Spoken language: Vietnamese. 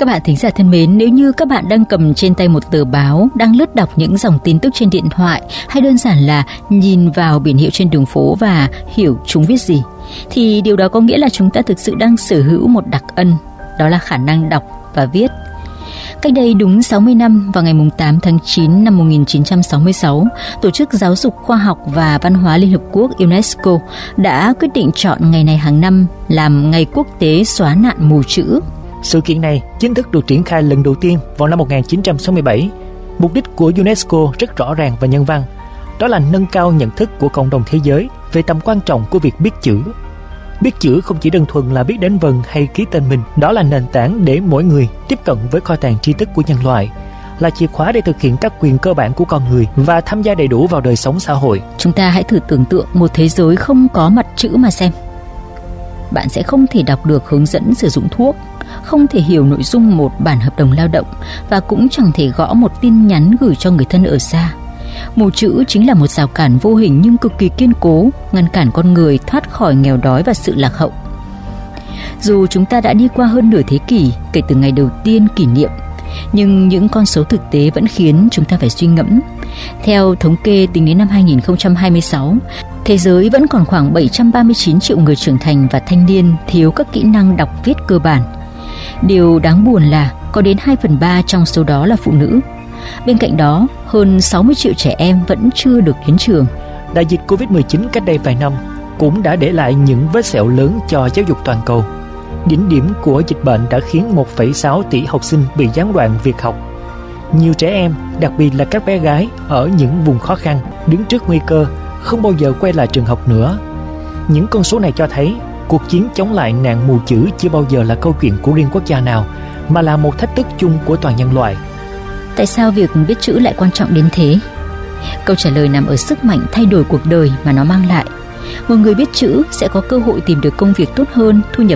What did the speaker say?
Các bạn thính giả thân mến, nếu như các bạn đang cầm trên tay một tờ báo, đang lướt đọc những dòng tin tức trên điện thoại, hay đơn giản là nhìn vào biển hiệu trên đường phố và hiểu chúng viết gì, thì điều đó có nghĩa là chúng ta thực sự đang sở hữu một đặc ân, đó là khả năng đọc và viết. Cách đây đúng 60 năm, vào ngày 8 tháng 9 năm 1966, Tổ chức Giáo dục Khoa học và Văn hóa Liên Hợp Quốc UNESCO đã quyết định chọn ngày này hàng năm làm Ngày Quốc tế xóa nạn mù chữ. Sự kiện này chính thức được triển khai lần đầu tiên vào năm 1967. Mục đích của UNESCO rất rõ ràng và nhân văn, đó là nâng cao nhận thức của cộng đồng thế giới về tầm quan trọng của việc biết chữ. Biết chữ không chỉ đơn thuần là biết đánh vần hay ký tên mình, đó là nền tảng để mỗi người tiếp cận với kho tàng tri thức của nhân loại, là chìa khóa để thực hiện các quyền cơ bản của con người và tham gia đầy đủ vào đời sống xã hội. Chúng ta hãy thử tưởng tượng một thế giới không có mặt chữ mà xem. Bạn sẽ không thể đọc được hướng dẫn sử dụng thuốc, không thể hiểu nội dung một bản hợp đồng lao động và cũng chẳng thể gõ một tin nhắn gửi cho người thân ở xa. Mù chữ chính là một rào cản vô hình nhưng cực kỳ kiên cố, ngăn cản con người thoát khỏi nghèo đói và sự lạc hậu. Dù chúng ta đã đi qua hơn nửa thế kỷ kể từ ngày đầu tiên kỷ niệm, nhưng những con số thực tế vẫn khiến chúng ta phải suy ngẫm. Theo thống kê tính đến năm 2026, thế giới vẫn còn khoảng 739 triệu người trưởng thành và thanh niên thiếu các kỹ năng đọc viết cơ bản. Điều đáng buồn là có đến 2/3 trong số đó là phụ nữ. Bên cạnh đó, hơn 60 triệu trẻ em vẫn chưa được đến trường. Đại dịch Covid-19 cách đây vài năm cũng đã để lại những vết sẹo lớn cho giáo dục toàn cầu. Đỉnh điểm của dịch bệnh đã khiến 1,6 tỷ học sinh bị gián đoạn việc học. Nhiều trẻ em, đặc biệt là các bé gái ở những vùng khó khăn, đứng trước nguy cơ không bao giờ quay lại trường học nữa. Những con số này cho thấy cuộc chiến chống lại nạn mù chữ chưa bao giờ là câu chuyện của riêng quốc gia nào, mà là một thách thức chung của toàn nhân loại. Tại sao việc biết chữ lại quan trọng đến thế? Câu trả lời nằm ở sức mạnh thay đổi cuộc đời mà nó mang lại. Một người biết chữ sẽ có cơ hội tìm được công việc tốt hơn, thu nhập